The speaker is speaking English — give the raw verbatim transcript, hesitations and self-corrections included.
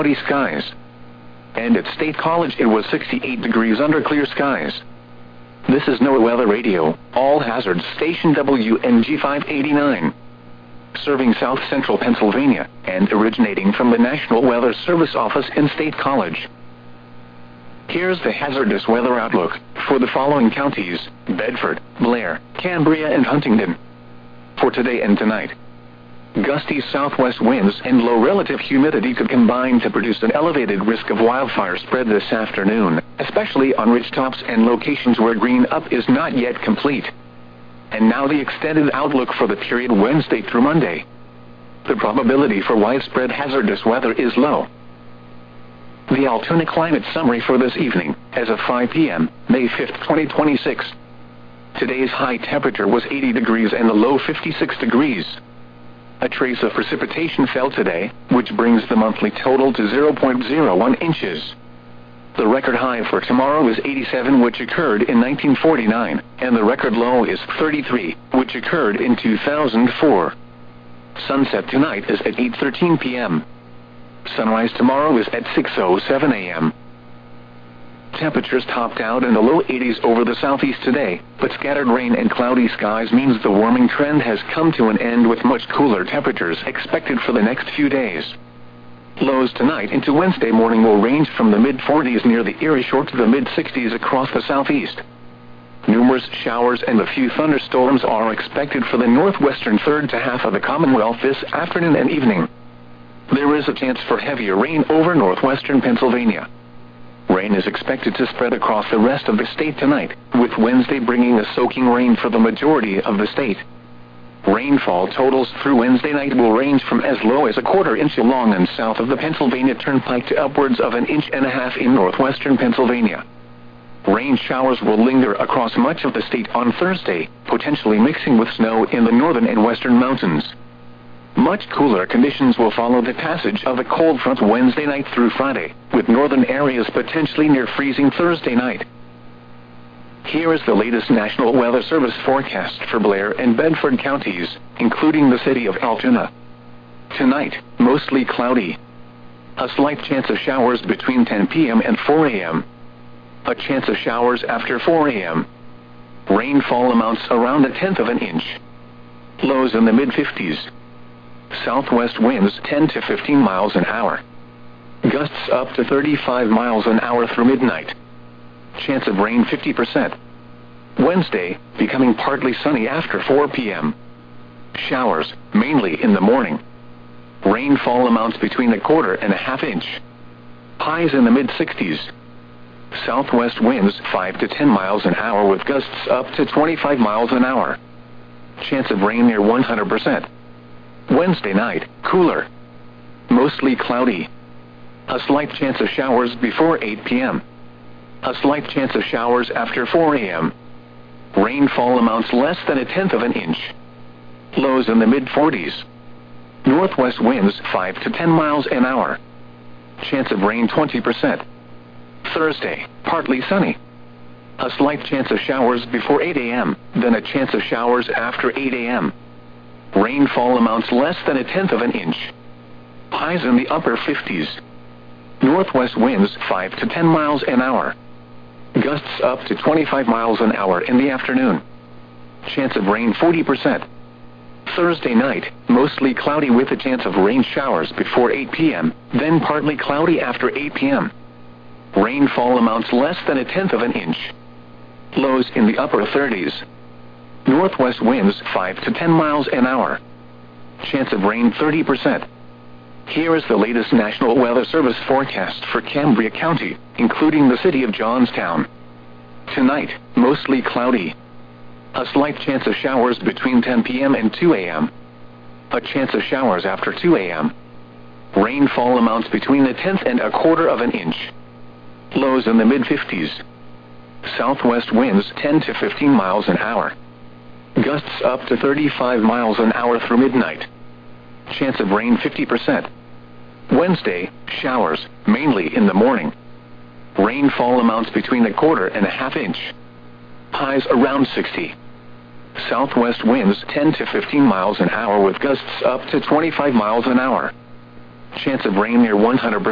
cloudy skies. And at State College it was sixty-eight degrees under clear skies. This is NOAA Weather Radio, all hazards station W N G five eighty-nine. Serving South Central Pennsylvania, and originating from the National Weather Service office in State College. Here's the hazardous weather outlook for the following counties: Bedford, Blair, Cambria and Huntingdon. For today and tonight, gusty southwest winds and low relative humidity could combine to produce an elevated risk of wildfire spread this afternoon, especially on ridgetops and locations where green up is not yet complete. And now the extended outlook for the period Wednesday through Monday. The probability for widespread hazardous weather is low. The Altoona climate summary for this evening, as of five p m, May fifth, twenty twenty-six. Today's high temperature was eighty degrees and the low fifty-six degrees. A trace of precipitation fell today, which brings the monthly total to zero point zero one inches. The record high for tomorrow is eighty-seven, which occurred in nineteen forty-nine, and the record low is thirty-three, which occurred in two thousand four. Sunset tonight is at eight thirteen p m Sunrise tomorrow is at six oh seven a m Temperatures topped out in the low eighties over the southeast today, but scattered rain and cloudy skies means the warming trend has come to an end with much cooler temperatures expected for the next few days. Lows tonight into Wednesday morning will range from the mid forties near the Erie Shore to the mid sixties across the southeast. Numerous showers and a few thunderstorms are expected for the northwestern third to half of the Commonwealth this afternoon and evening. There is a chance for heavier rain over northwestern Pennsylvania. Rain is expected to spread across the rest of the state tonight, with Wednesday bringing a soaking rain for the majority of the state. Rainfall totals through Wednesday night will range from as low as a quarter inch along and south of the Pennsylvania Turnpike to upwards of an inch and a half in northwestern Pennsylvania. Rain showers will linger across much of the state on Thursday, potentially mixing with snow in the northern and western mountains. Much cooler conditions will follow the passage of a cold front Wednesday night through Friday, with northern areas potentially near freezing Thursday night. Here is the latest National Weather Service forecast for Blair and Bedford counties, including the city of Altoona. Tonight, mostly cloudy. A slight chance of showers between ten p m and four a m A chance of showers after four a m Rainfall amounts around a tenth of an inch. Lows in the mid fifties. Southwest winds ten to fifteen miles an hour. Gusts up to thirty-five miles an hour through midnight. Chance of rain fifty percent. Wednesday, becoming partly sunny after four p m Showers, mainly in the morning. Rainfall amounts between a quarter and a half inch. Highs in the mid sixties. Southwest winds five to ten miles an hour with gusts up to twenty-five miles an hour. Chance of rain near one hundred percent. Wednesday night, cooler. Mostly cloudy. A slight chance of showers before eight p m A slight chance of showers after four a m Rainfall amounts less than a tenth of an inch. Lows in the mid forties. Northwest winds five to ten miles an hour. Chance of rain twenty percent. Thursday, partly sunny. A slight chance of showers before eight a m, then a chance of showers after eight a m Rainfall amounts less than a tenth of an inch. Highs in the upper fifties. Northwest winds five to ten miles an hour. Gusts up to twenty-five miles an hour in the afternoon. Chance of rain forty percent. Thursday night, mostly cloudy with a chance of rain showers before eight p m, then partly cloudy after eight p m Rainfall amounts less than a tenth of an inch. Lows in the upper thirties. Northwest winds five to ten miles an hour. Chance of rain thirty percent. Here is the latest National Weather Service forecast for Cambria County, including the city of Johnstown. Tonight, mostly cloudy. A slight chance of showers between ten p m and two a m A chance of showers after two a m Rainfall amounts between a tenth and a quarter of an inch. Lows in the mid fifties. Southwest winds ten to fifteen miles an hour. Gusts up to thirty-five miles an hour through midnight. Chance of rain fifty percent. Wednesday, showers, mainly in the morning. Rainfall amounts between a quarter and a half inch. Highs around sixty. Southwest winds ten to fifteen miles an hour with gusts up to twenty-five miles an hour. Chance of rain near one hundred percent.